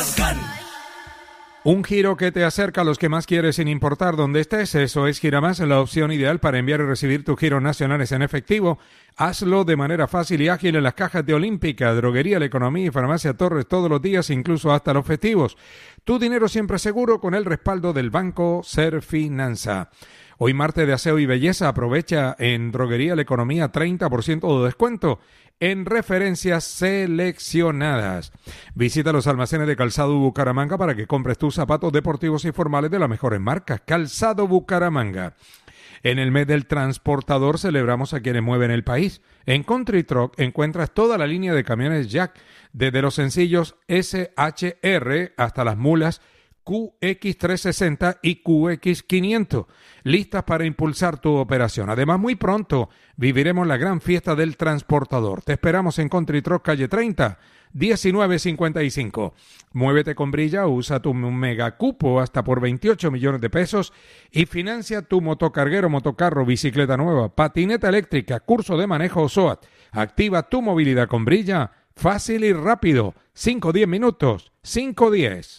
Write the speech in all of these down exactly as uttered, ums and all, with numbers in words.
más G A N. Un giro que te acerca a los que más quieres sin importar dónde estés. Eso es Giramás, la opción ideal para enviar y recibir tus giros nacionales en efectivo. Hazlo de manera fácil y ágil en las cajas de Olímpica, Droguería La Economía y Farmacia Torres todos los días, incluso hasta los festivos. Tu dinero siempre seguro con el respaldo del Banco Serfinanza. Hoy martes de aseo y belleza, aprovecha en Droguería La Economía treinta por ciento de descuento en referencias seleccionadas. Visita los almacenes de Calzado Bucaramanga para que compres tus zapatos deportivos y formales de las mejores marcas. Calzado Bucaramanga. En el mes del transportador celebramos a quienes mueven el país. En Country Truck encuentras toda la línea de camiones Jack, desde los sencillos S H R hasta las mulas Q X trescientos sesenta y Q X quinientos, listas para impulsar tu operación. Además, muy pronto viviremos la gran fiesta del transportador. Te esperamos en Country Truck, calle treinta, diecinueve cincuenta y cinco. Muévete con Brilla, usa tu mega cupo hasta por veintiocho millones de pesos y financia tu motocarguero, motocarro, bicicleta nueva, patineta eléctrica, curso de manejo o SOAT. Activa tu movilidad con Brilla, fácil y rápido. cinco a diez minutos, cinco a diez.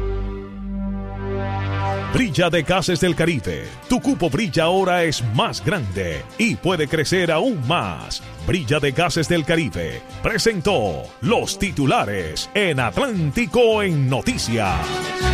Brilla de Gases del Caribe. Tu cupo Brilla ahora es más grande y puede crecer aún más. Brilla de Gases del Caribe presentó los titulares en Atlántico en Noticias.